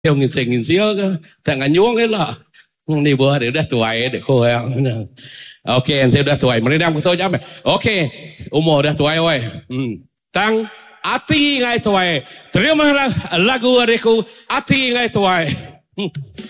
Yang ngin ke, tak nganyuang ke lah. Ni buah dia dah tua dia kau yang. Okey, saya dah tua. Mari dam kita jam. Okey, umur dah tua oi. Tang ati ngai tua. Terima lagu adeku ati ngai tua.